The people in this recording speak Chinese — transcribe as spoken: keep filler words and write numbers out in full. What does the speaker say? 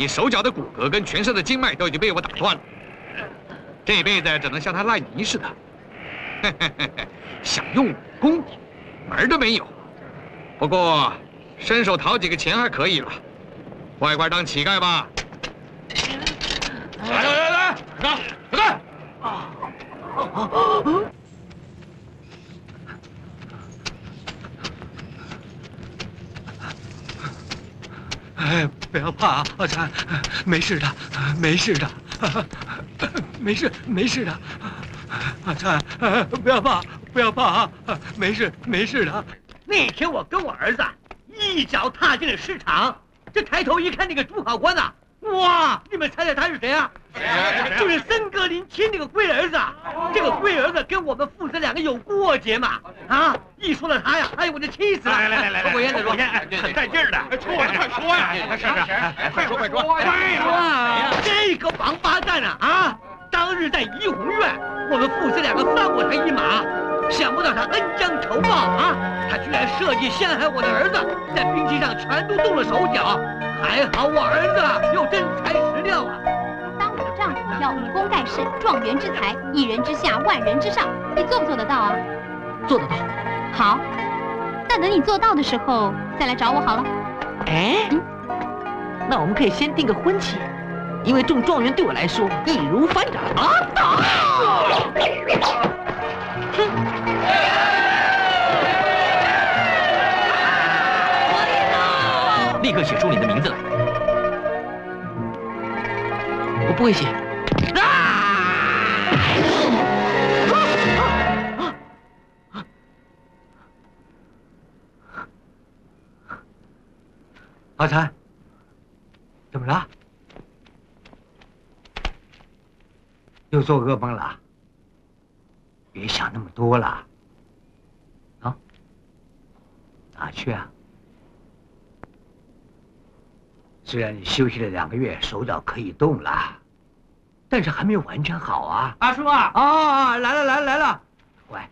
你手脚的骨骼跟全身的经脉都已经被我打断了，这辈子只能像他烂泥似的，想用武功，门儿都没有。不过伸手讨几个钱还可以了，乖乖当乞丐吧。来来来来，干干！啊！ 哎，不要怕，阿禅，没事的，没事的，没事没事的，阿禅，不要怕，不要怕，没事没事的。 那天我跟我儿子一脚踏进了市场，这抬头一看，那个主考官呐，哇！你们猜猜他是谁啊？就是森格林钦那个龟儿子。这个龟儿子跟我们父子两个有过节嘛？啊！一说到他呀，哎呦，我就气死了！ 来来来来来， 抽烟的说， 很带劲儿的，说呀，快说呀！是是，快说快说！ 快呀！这个王八蛋啊啊！当日在怡红院，我们父子两个放过他一马，想不到他恩将仇报啊！他居然设计陷害我的儿子，在兵器上全都动了手脚。还好我儿子有真材实料啊！ 当我的丈夫要以功盖世，状元之才，一人之下，万人之上，你做不做得到啊？ 做得到。 好，那等你做到的时候再来找我好了。 哎，嗯，那我们可以先定个婚期，因为中状元对我来说易如反掌啊！打！ 立刻写出你的名字来。我不会写。 阿禅，怎么了？又做噩梦了？别想那么多了。啊？哪去啊？虽然你休息了两个月，手脚可以动了，但是还没有完全好啊！ 阿叔啊！ 啊，来了来了来了！